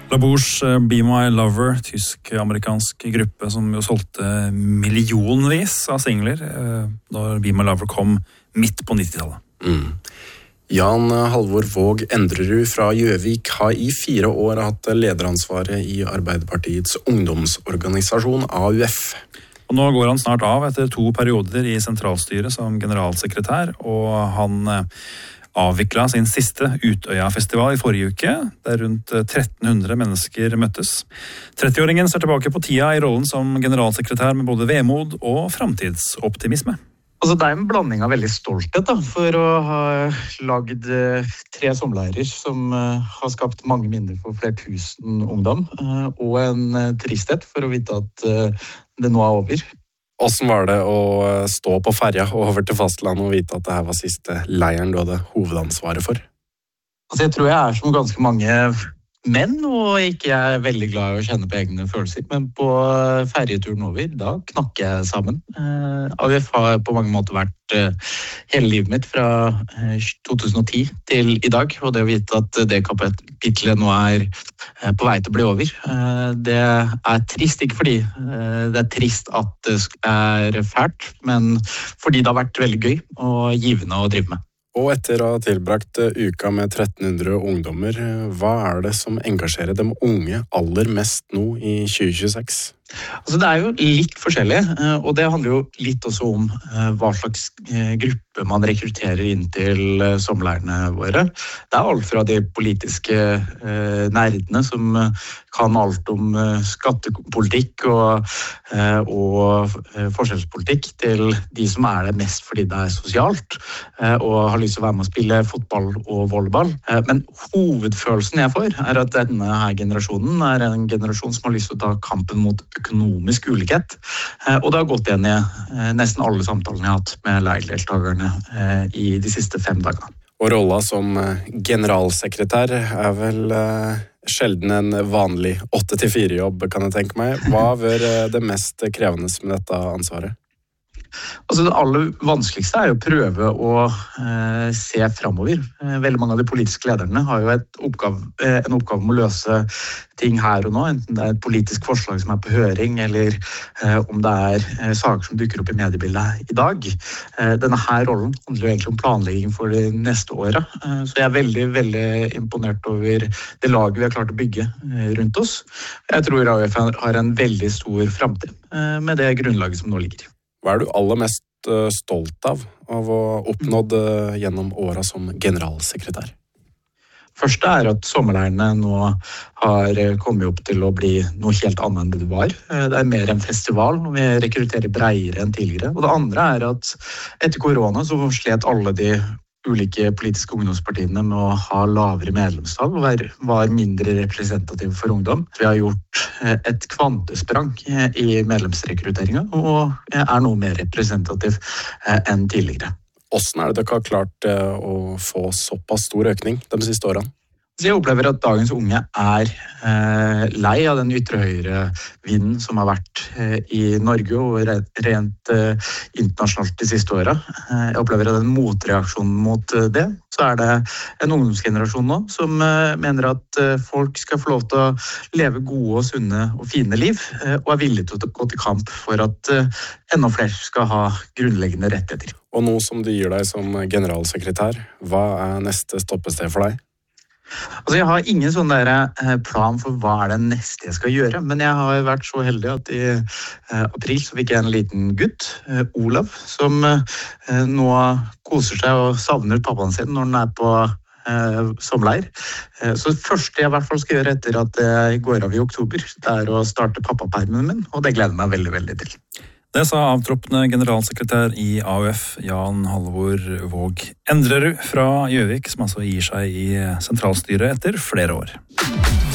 La Bouche, Be My Lover, tysk-amerikansk gruppe som jo solgte millionvis av singler da Be My Lover kom midt på 90-tallet. Jan Halvor Våg Endrerud fra Gjøvik har i 4 år hatt lederansvaret i Arbeiderpartiets ungdomsorganisasjon AUF. Og nå går han snart av etter 2 perioder i sentralstyret som generalsekretær, og han avviklet sin siste Utøya-festival i forrige uke, der rundt 1300 mennesker møttes. 30-åringen står tilbake på tida i rollen som generalsekretær med både vemod og framtidsoptimisme. Altså, det en blanding av veldig stolthet for å ha lagd 3 sommerleirer som har skapt mange minner for flere tusen ungdom, og en tristhet for å vite at det nå over. Hvordan var det å stå på ferja over til fastlandet og vite at det her var siste leiren du hadde hovedansvaret for? Altså, jeg tror jeg som ganske mange menn, og ikke jeg veldig glad i å kjenne på egne følelser, men på ferjeturen over, da knakk jeg sammen. AUF har på mange måter vært hele livet mitt fra 2010 til i dag, og det å vite at det kapitlet nå på vei til å bli over, det trist, ikke fordi det trist at det fælt, men fordi det har vært veldig gøy og givende å drive med. Og etter å ha tilbrakt uka med 1300 ungdommer, hva det som engasjerer dem unge aller mest nå i 2026? Altså, det jo litt forskjellig, og det handler jo litt også om hva slags gruppe man rekrutterer inn til sommerleirene våre. Det alt fra de politiske nerdene som kan alt om skattepolitikk og forskjellspolitikk, til de som det mest fordi det sosialt, og har lyst til å være med å spille fotball og volleyball. Men hovedfølelsen jeg får at denne her generasjonen en generasjon som har lyst til å ta kampen mot økonomisk ulikhet, og det har gått igjen i nesten alle samtalene jeg har hatt med leirdeltakerne i de siste 5 dagene. Og rollen som generalsekretær vel sjelden en vanlig 8-4-jobb, kan jeg tenke meg. Hva det mest krevende med dette ansvaret? Altså, det aller vanskeligste jo å prøve å se fremover. Veldig mange av de politiske lederne har jo en oppgave med å løse ting her og nå, enten det et politisk forslag som på høring, eller om det saker som dukker opp i mediebildet i dag. Denne her rollen handler jo egentlig om planlegging for de neste året, så jeg veldig, veldig imponert over det laget vi har klart å bygge rundt oss. Jeg tror AUF har en veldig stor fremtid med det grunnlaget som nå ligger. Hva du aller mest stolt av å oppnådd gjennom åra som generalsekretær? Første at sommerleirene nå har kommet opp til å bli noe helt annet enn det var. Det mer en festival, og vi rekrutterer bredere enn tidligere. Og det andre at etter korona så slet alle de ulike politiske ungdomspartiene med å ha lavere medlemstall og var mindre representative for ungdom. Vi har gjort et kvantesprang i medlemsrekrutteringen og noe mer representativ enn tidligere. Hvordan det dere har klart å få såpass stor økning de siste årene? Så jeg opplever at dagens unge lei av den ytre høyre vinden som har vært i Norge og rent internasjonalt de siste årene. Jeg opplever at en motreaksjon mot det, så det en ungdomsgenerasjon nå som mener at folk skal få lov til å leve gode og sunne og fine liv, og villige til å gå til kamp for at enda flere skal ha grunnleggende rettigheter. Og nå som du gir deg som generalsekretær, hva neste stoppested for deg? Altså, jeg har ingen sånn plan for hva det neste jeg skal gjøre, men jeg har vært så heldig at i april så fikk jeg en liten gutt, Olav, som nå koser seg og savner pappaen sin når han på sommerleir. Så det første jeg i hvert fall skal gjøre etter at jeg går av i oktober, det å starte pappapermen min, og det gleder jeg meg veldig, veldig til. Det sa avtroppende generalsekretær i AUF, Jan Halvor Våg Endrerud fra Gjøvik, som altså gir seg i sentralstyret etter flere år.